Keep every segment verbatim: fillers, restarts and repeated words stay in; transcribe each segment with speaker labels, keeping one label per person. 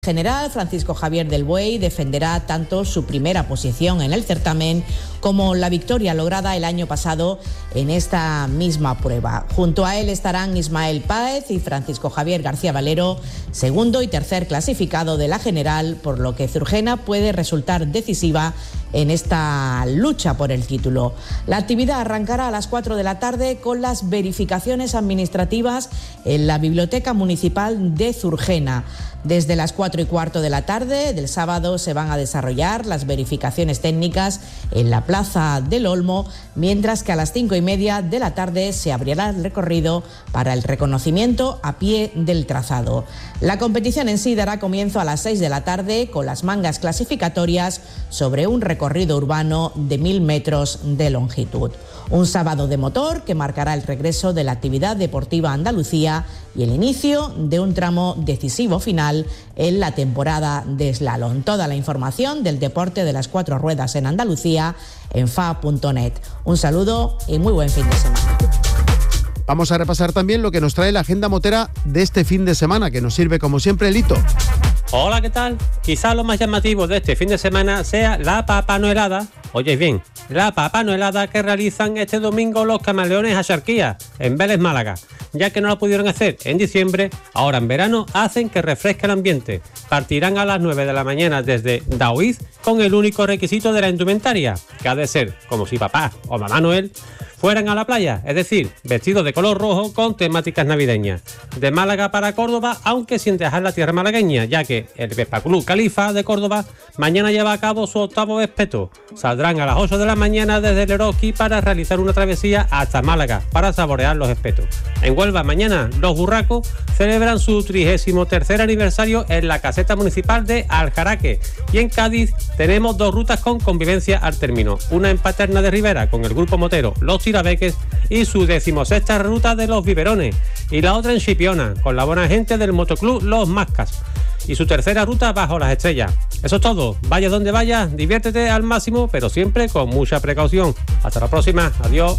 Speaker 1: General Francisco Javier del Buey defenderá tanto su primera posición en el certamen como la victoria lograda el año pasado en esta misma prueba. Junto a él estarán Ismael Páez y Francisco Javier García Valero, segundo y tercer clasificado de la general, por lo que Zurgena puede resultar decisiva en esta lucha por el título. La actividad arrancará a las cuatro de la tarde con las verificaciones administrativas en la Biblioteca Municipal de Zurgena. Desde las cuatro y cuarto de la tarde del sábado se van a desarrollar las verificaciones técnicas en la Plaza del Olmo, mientras que a las cinco y media de la tarde se abrirá el recorrido para el reconocimiento a pie del trazado. La competición en sí dará comienzo a las seis de la tarde con las mangas clasificatorias sobre un recorrido urbano de mil metros de longitud. Un sábado de motor que marcará el regreso de la actividad deportiva a Andalucía y el inicio de un tramo decisivo final en la temporada de slalom. Toda la información del deporte de las cuatro ruedas en Andalucía en F A punto net. Un saludo y muy buen fin de semana.
Speaker 2: Vamos a repasar también lo que nos trae la agenda motera de este fin de semana, que nos sirve como siempre Lito.
Speaker 3: Hola, ¿qué tal? Quizá lo más llamativo de este fin de semana sea la papanoelada, oye bien, la papanoelada que realizan este domingo los Camaleones Axarquía, en Vélez, Málaga. Ya que no lo pudieron hacer en diciembre, ahora en verano hacen que refresque el ambiente. Partirán a las nueve de la mañana desde Daoiz con el único requisito de la indumentaria, que ha de ser como si papá o mamá Noel fueran a la playa, es decir, vestidos de color rojo con temáticas navideñas. De Málaga para Córdoba, aunque sin dejar la tierra malagueña, ya que el Vespa Club Califa de Córdoba mañana lleva a cabo su octavo espeto. Saldrán a las ocho de la mañana desde el Eroski para realizar una travesía hasta Málaga para saborear los espetos. En Huelva, mañana, los burracos celebran su trigésimo tercer aniversario en la caseta municipal de Aljaraque. Y en Cádiz tenemos dos rutas con convivencia al término. Una en Paterna de Rivera con el grupo motero Los Tirabeques y su decimosexta ruta de los Biberones. Y la otra en Chipiona con la buena gente del motoclub Los Mascas. Y su tercera ruta bajo las estrellas. Eso es todo. Vaya donde vayas, diviértete al máximo, pero siempre con mucha precaución. Hasta la próxima. Adiós.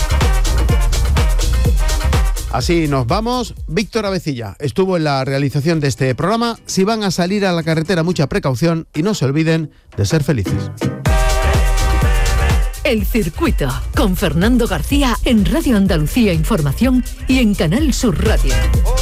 Speaker 2: Así nos vamos. Víctor Avecilla estuvo en la realización de este programa. Si van a salir a la carretera, mucha precaución y no se olviden de ser felices.
Speaker 4: El Circuito, con Fernando García en Radio Andalucía Información y en Canal Sur Radio.